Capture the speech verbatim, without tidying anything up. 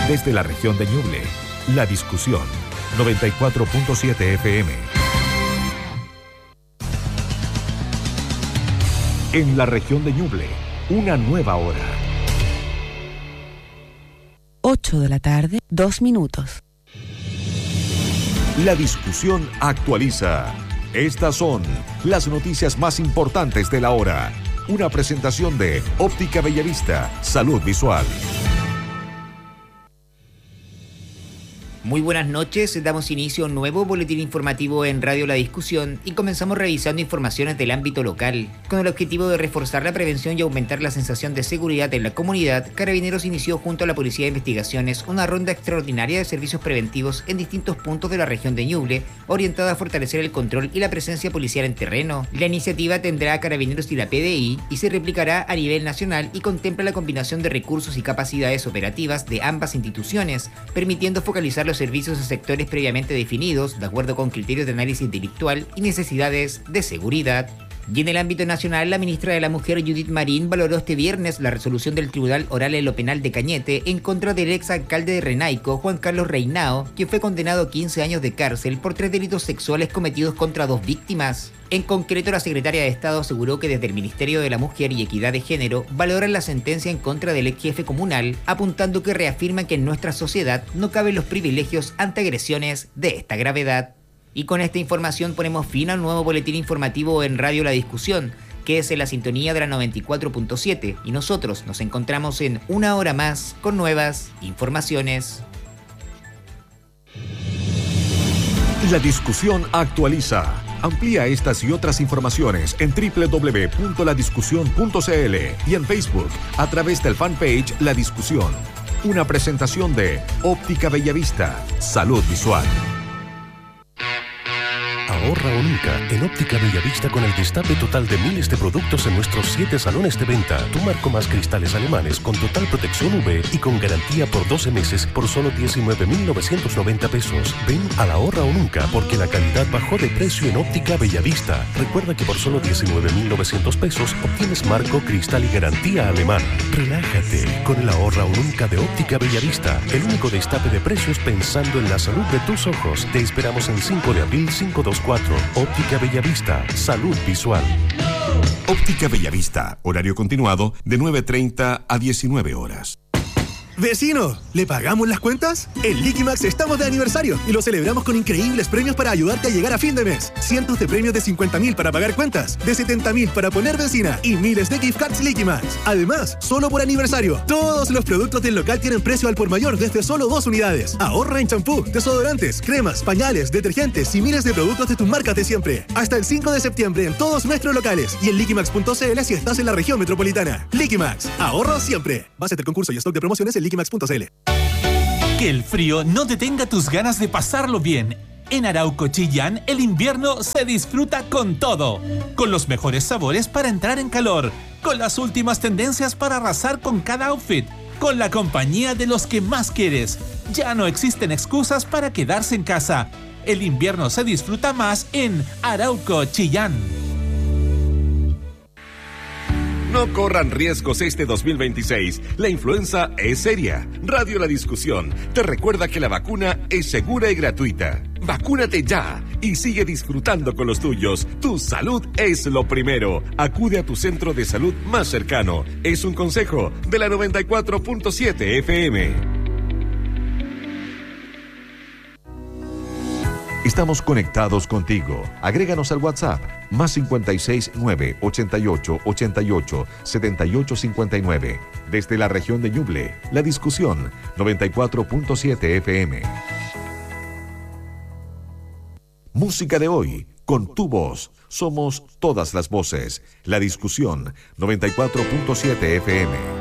Desde la región de Ñuble, La Discusión, noventa y cuatro punto siete F M. En la región de Ñuble, una nueva hora. ocho de la tarde, dos minutos. La Discusión actualiza. Estas son las noticias más importantes de la hora. Una presentación de Óptica Bellavista, Salud Visual. Muy buenas noches, damos inicio a un nuevo boletín informativo en Radio La Discusión y comenzamos revisando informaciones del ámbito local. Con el objetivo de reforzar la prevención y aumentar la sensación de seguridad en la comunidad, Carabineros inició junto a la Policía de Investigaciones una ronda extraordinaria de servicios preventivos en distintos puntos de la región de Ñuble, orientada a fortalecer el control y la presencia policial en terreno. La iniciativa tendrá a Carabineros y la P D I y se replicará a nivel nacional y contempla la combinación de recursos y capacidades operativas de ambas instituciones, permitiendo focalizar los servicios en sectores previamente definidos, de acuerdo con criterios de análisis delictual y necesidades de seguridad. Y en el ámbito nacional, la ministra de la Mujer, Judith Marín, valoró este viernes la resolución del Tribunal Oral en lo Penal de Cañete en contra del ex alcalde de Renaico, Juan Carlos Reinao, quien fue condenado a quince años de cárcel por tres delitos sexuales cometidos contra dos víctimas. En concreto, la secretaria de Estado aseguró que desde el Ministerio de la Mujer y Equidad de Género valoran la sentencia en contra del ex jefe comunal, apuntando que reafirman que en nuestra sociedad no caben los privilegios ante agresiones de esta gravedad. Y con esta información ponemos fin al nuevo boletín informativo en Radio La Discusión, que es en la sintonía de la noventa y cuatro punto siete, y nosotros nos encontramos en una hora más con nuevas informaciones. La Discusión actualiza. Amplía estas y otras informaciones en doble u doble u doble u punto la discusión punto c l y en Facebook a través del fanpage La Discusión. Una presentación de Óptica Bellavista, Salud Visual. Ahorra o nunca en Óptica Bellavista con el destape total de miles de productos en nuestros siete salones de venta. Tu marco más cristales alemanes con total protección U V y con garantía por doce meses por solo diecinueve mil novecientos noventa pesos. Ven a la Ahorra o nunca porque la calidad bajó de precio en Óptica Bellavista. Recuerda que por solo diecinueve mil novecientos pesos obtienes marco, cristal y garantía alemana. Relájate con el Ahorra o nunca de Óptica Bellavista. El único destape de precios pensando en la salud de tus ojos. Te esperamos en cinco de abril cinco dos cuatro. Óptica Bellavista, Salud Visual. Óptica Bellavista, horario continuado de nueve treinta a diecinueve horas. ¡Vecino! ¿Le pagamos las cuentas? En Liquimax estamos de aniversario y lo celebramos con increíbles premios para ayudarte a llegar a fin de mes. Cientos de premios de cincuenta mil para pagar cuentas, de setenta mil para poner benzina y miles de gift cards Liquimax. Además, solo por aniversario, todos los productos del local tienen precio al por mayor desde solo dos unidades. Ahorra en champú, desodorantes, cremas, pañales, detergentes y miles de productos de tus marcas de siempre. Hasta el cinco de septiembre en todos nuestros locales y en liquimax punto c l si estás en la región metropolitana. Liquimax, ahorro siempre. Base del concurso y stock de promociones en liquimax punto c l. Que el frío no detenga tus ganas de pasarlo bien. En Arauco Chillán, el invierno se disfruta con todo. Con los mejores sabores para entrar en calor. Con las últimas tendencias para arrasar con cada outfit. Con la compañía de los que más quieres. Ya no existen excusas para quedarse en casa. El invierno se disfruta más en Arauco Chillán. No corran riesgos este dos mil veintiséis. La influenza es seria. Radio La Discusión te recuerda que la vacuna es segura y gratuita. Vacúnate ya y sigue disfrutando con los tuyos. Tu salud es lo primero. Acude a tu centro de salud más cercano. Es un consejo de la noventa y cuatro punto siete F M. Estamos conectados contigo. Agréganos al WhatsApp más cincuenta y seis, nueve, ochenta y ocho, ochenta y ocho, setenta y ocho cincuenta y nueve. Desde la región de Ñuble, La Discusión, noventa y cuatro punto siete F M. Música de hoy, con tu voz. Somos todas las voces. La Discusión, noventa y cuatro punto siete F M.